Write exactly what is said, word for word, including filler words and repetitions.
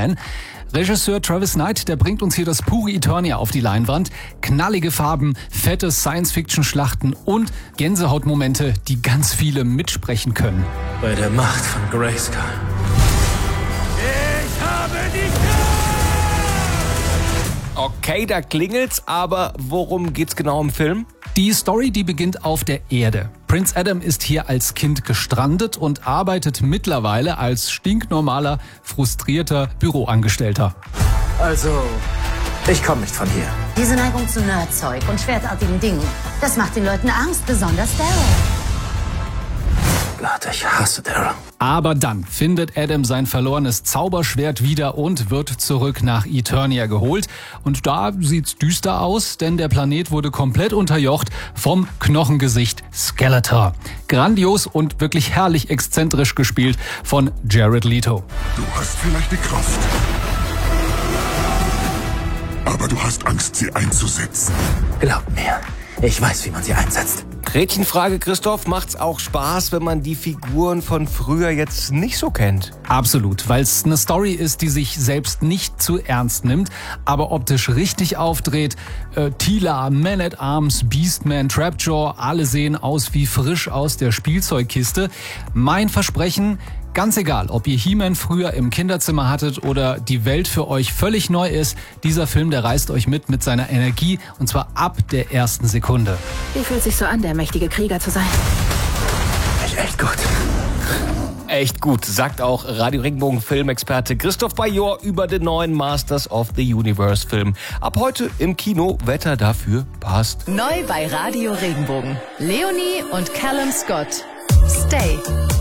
He-Man. Regisseur Travis Knight, der bringt uns hier das pure Eternia auf die Leinwand. Knallige Farben, fette Science-Fiction-Schlachten und Gänsehautmomente, die ganz viele mitsprechen können. Bei der Macht von Grayskull. Ich habe dich! Okay, da klingelt's, aber worum geht's genau im Film? Die Story, die beginnt auf der Erde. Prinz Adam ist hier als Kind gestrandet und arbeitet mittlerweile als stinknormaler, frustrierter Büroangestellter. Also, ich komme nicht von hier. Diese Neigung zu Nerdzeug und schwertartigen Dingen, das macht den Leuten Angst, besonders Daryl. Gott, ich hasse Daryl. Aber dann findet Adam sein verlorenes Zauberschwert wieder und wird zurück nach Eternia geholt. Und da sieht's düster aus, denn der Planet wurde komplett unterjocht vom Knochengesicht Skeletor. Grandios und wirklich herrlich exzentrisch gespielt von Jared Leto. Du hast vielleicht die Kraft, aber du hast Angst, sie einzusetzen. Glaub mir, ich weiß, wie man sie einsetzt. Gretchenfrage, Christoph, macht's auch Spaß, wenn man die Figuren von früher jetzt nicht so kennt? Absolut, weil es eine Story ist, die sich selbst nicht zu ernst nimmt, aber optisch richtig aufdreht. Äh, Teela, Man-at-Arms, Beastman, Trapjaw, alle sehen aus wie frisch aus der Spielzeugkiste. Mein Versprechen: ganz egal, ob ihr He-Man früher im Kinderzimmer hattet oder die Welt für euch völlig neu ist, dieser Film, der reißt euch mit mit seiner Energie und zwar ab der ersten Sekunde. Wie fühlt sich so an, der mächtige Krieger zu sein? Echt, echt gut. Echt gut, sagt auch Radio Regenbogen Filmexperte Christoph Bajor über den neuen Masters of the Universe Film. Ab heute im Kino, Wetter dafür passt. Neu bei Radio Regenbogen. Leonie und Callum Scott. Stay.